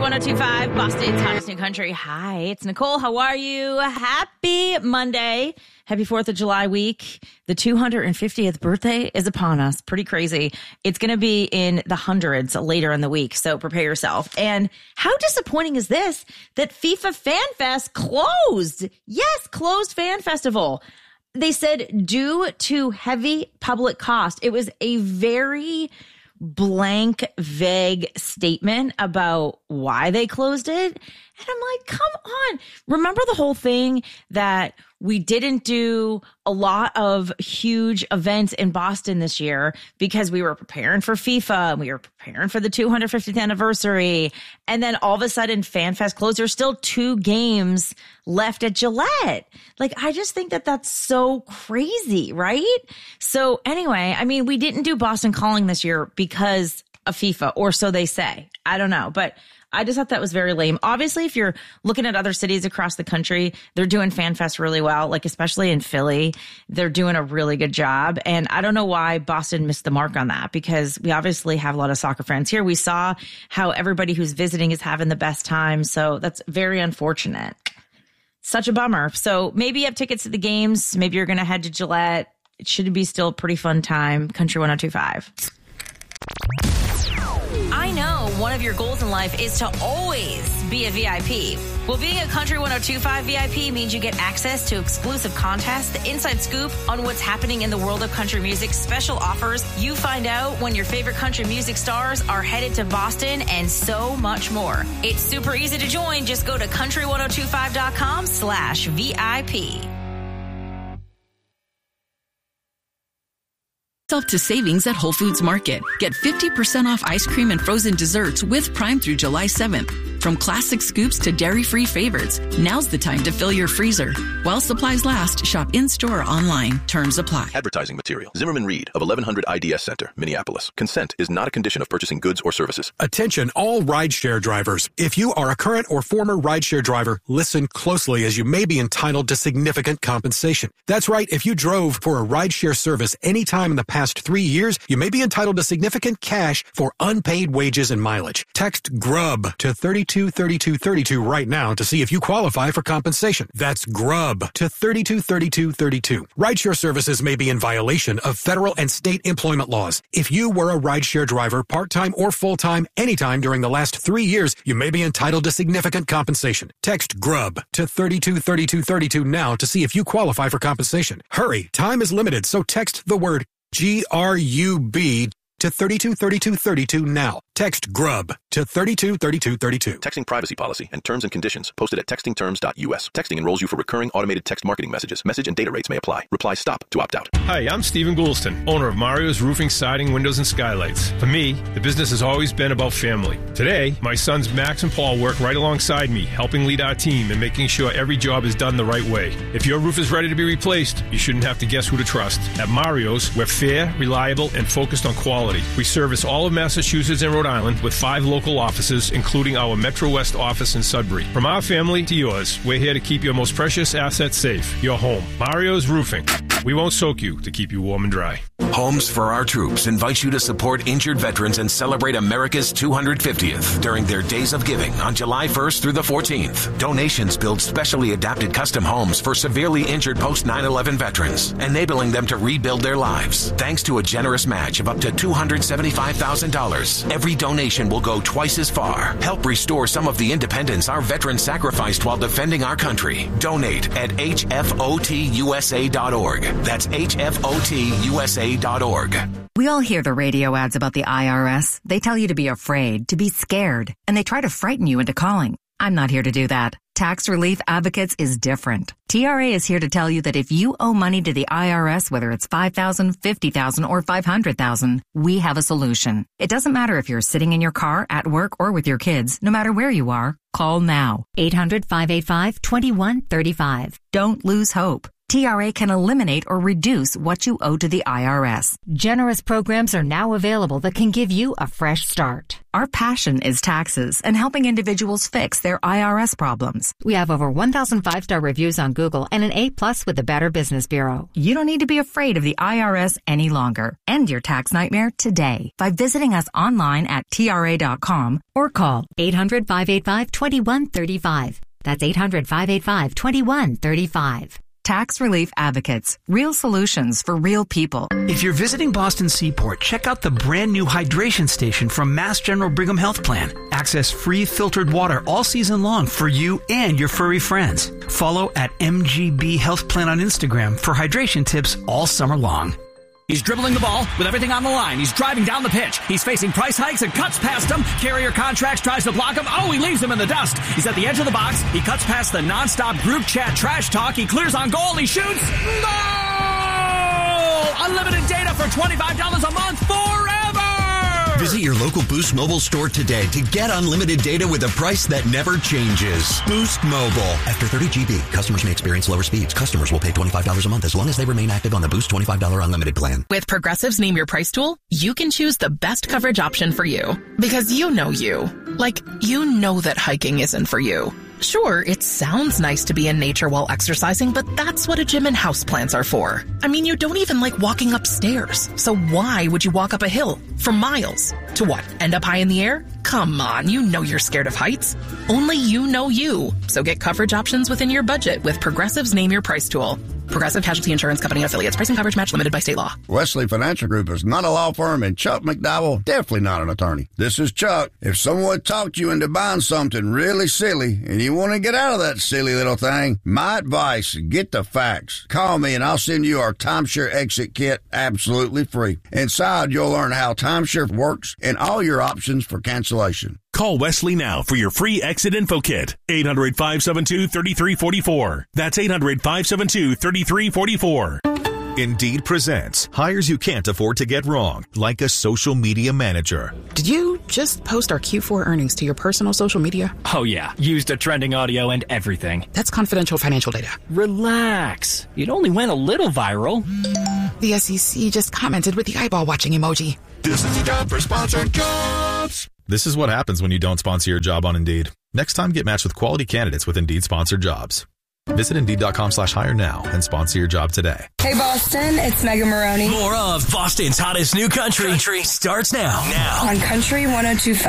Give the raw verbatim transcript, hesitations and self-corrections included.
one oh two point five, Boston's hottest new country. Hi, it's Nicole. How are you? Happy Monday. Happy fourth of July week. The two hundred fiftieth birthday is upon us. Pretty crazy. It's going to be in the hundreds later in the week, so prepare yourself. And how disappointing is this that FIFA Fan Fest closed? Yes, closed Fan Festival. They said due to heavy public cost. It was a very blank, vague statement about why they closed it. And I'm like, come on. Remember the whole thing that we didn't do a lot of huge events in Boston this year because we were preparing for FIFA and we were preparing for the two hundred fiftieth anniversary. And then all of a sudden FanFest closed. There's still two games left at Gillette. Like, I just think that that's so crazy, right? So anyway, I mean, we didn't do Boston Calling this year because of FIFA, or so they say. I don't know, but I just thought that was very lame. Obviously, if you're looking at other cities across the country, they're doing FanFest really well, like especially in Philly. They're doing a really good job. And I don't know why Boston missed the mark on that, because we obviously have a lot of soccer fans here. We saw how everybody who's visiting is having the best time. So that's very unfortunate. Such a bummer. So maybe you have tickets to the games. Maybe you're going to head to Gillette. It should be still a pretty fun time. Country one oh two point five. I know one of your goals in life is to always be a V I P. Well, being a Country one oh two point five V I P means you get access to exclusive contests, the inside scoop on what's happening in the world of country music, special offers. You find out when your favorite country music stars are headed to Boston, and so much more. It's super easy to join. Just go to country one oh two five dot com slash V I P. To savings at Whole Foods Market. Get fifty percent off ice cream and frozen desserts with Prime through July seventh. From classic scoops to dairy-free favorites, now's the time to fill your freezer. While supplies last, shop in-store or online. Terms apply. Advertising material. Zimmerman Reed of eleven hundred I D S Center, Minneapolis. Consent is not a condition of purchasing goods or services. Attention all rideshare drivers. If you are a current or former rideshare driver, listen closely, as you may be entitled to significant compensation. That's right. If you drove for a rideshare service anytime in the past three years, you may be entitled to significant cash for unpaid wages and mileage. Text GRUB to thirty-two thirty-two thirty-two right now to see if you qualify for compensation. That's GRUB to thirty-two thirty-two thirty-two. Rideshare services may be in violation of federal and state employment laws. If you were a rideshare driver, part-time or full-time, anytime during the last three years, you may be entitled to significant compensation. Text GRUB to thirty-two thirty-two thirty-two now to see if you qualify for compensation. Hurry, time is limited, so text the word G R U B to thirty-two thirty-two thirty-two now. Text GRUB to thirty-two thirty-two thirty-two. Texting privacy policy and terms and conditions posted at texting terms dot U S. Texting enrolls you for recurring automated text marketing messages. Message and data rates may apply. Reply STOP to opt out. Hi, I'm Stephen Goulston, owner of Mario's Roofing, Siding, Windows, and Skylights. For me, the business has always been about family. Today, my sons Max and Paul work right alongside me, helping lead our team and making sure every job is done the right way. If your roof is ready to be replaced, you shouldn't have to guess who to trust. At Mario's, we're fair, reliable, and focused on quality. We service all of Massachusetts and Rhode Island with five local offices, including our Metro West office in Sudbury. From our family to yours, we're here to keep your most precious asset safe, your home. Mario's Roofing. We won't soak you to keep you warm and dry. Homes for Our Troops invites you to support injured veterans and celebrate America's two hundred fiftieth during their Days of Giving on July first through the fourteenth. Donations build specially adapted custom homes for severely injured post nine eleven veterans, enabling them to rebuild their lives. Thanks to a generous match of up to two hundred seventy-five thousand dollars, every donation will go twice as far. Help restore some of the independence our veterans sacrificed while defending our country. Donate at H F O T U S A dot org. That's H F O T U S A dot org. We all hear the radio ads about the I R S. They tell you to be afraid, to be scared, and they try to frighten you into calling. I'm not here to do that. Tax Relief Advocates is different. T R A is here to tell you that if you owe money to the I R S, whether it's five thousand dollars, fifty thousand dollars, or five hundred thousand dollars, we have a solution. It doesn't matter if you're sitting in your car, at work, or with your kids. No matter where you are, call now. eight hundred, five eight five, two one three five. Don't lose hope. T R A can eliminate or reduce what you owe to the I R S. Generous programs are now available that can give you a fresh start. Our passion is taxes and helping individuals fix their I R S problems. We have over one thousand five-star reviews on Google and an A plus with the Better Business Bureau. You don't need to be afraid of the I R S any longer. End your tax nightmare today by visiting us online at T R A dot com or call eight hundred, five eight five, two one three five. That's eight hundred, five eight five, two one three five. Tax Relief Advocates. Real solutions for real people. If you're visiting Boston Seaport, check out the brand new hydration station from Mass General Brigham Health Plan. Access free filtered water all season long for you and your furry friends. Follow at M G B Health Plan on Instagram for hydration tips all summer long. He's dribbling the ball with everything on the line. He's driving down the pitch. He's facing price hikes and cuts past him. Carrier Contracts tries to block him. Oh, he leaves him in the dust. He's at the edge of the box. He cuts past the nonstop group chat trash talk. He clears on goal. He shoots. Goal! Unlimited data for twenty-five dollars a month forever! Visit your local Boost Mobile store today to get unlimited data with a price that never changes. Boost Mobile. After thirty gigabytes, customers may experience lower speeds. Customers will pay twenty-five dollars a month as long as they remain active on the Boost twenty-five dollars unlimited plan. With Progressive's Name Your Price tool, you can choose the best coverage option for you. Because you know you. Like, you know that hiking isn't for you. Sure, it sounds nice to be in nature while exercising, but that's what a gym and houseplants are for. I mean, you don't even like walking upstairs. So why would you walk up a hill for miles? To what, end up high in the air? Come on, you know you're scared of heights. Only you know you. So get coverage options within your budget with Progressive's Name Your Price tool. Progressive Casualty Insurance Company and affiliates. Price and coverage match limited by state law. Wesley Financial Group is not a law firm, and Chuck McDowell definitely not an attorney. This is Chuck. If someone talked you into buying something really silly and you want to get out of that silly little thing, my advice, get the facts. Call me and I'll send you our timeshare exit kit absolutely free. Inside, you'll learn how timeshare works and all your options for cancellation. Call Wesley now for your free exit info kit. eight hundred, five seven two, three three four four. That's eight hundred, five seven two, three three four four. Indeed presents hires you can't afford to get wrong, like a social media manager. Did you just post our Q four earnings to your personal social media? Oh, yeah. Used a trending audio and everything. That's confidential financial data. Relax. It only went a little viral. The S E C just commented with the eyeball watching emoji. This is a job for sponsored jobs. This is what happens when you don't sponsor your job on Indeed. Next time, get matched with quality candidates with Indeed sponsored jobs. Visit Indeed.com slash hire now and sponsor your job today. Hey, Boston, it's Megan Maroney. More of Boston's hottest new country, country starts now. Now. On Country one oh two point five.